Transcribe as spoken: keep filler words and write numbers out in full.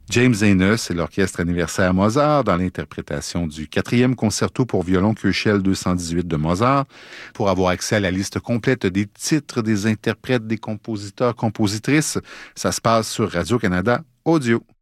James Enos et l'Orchestre anniversaire Mozart dans l'interprétation du quatrième concerto pour violon Köchel deux cent dix-huit de Mozart. Pour avoir accès à la liste complète des titres, des interprètes, des compositeurs, compositrices, ça se passe sur Radio-Canada Audio.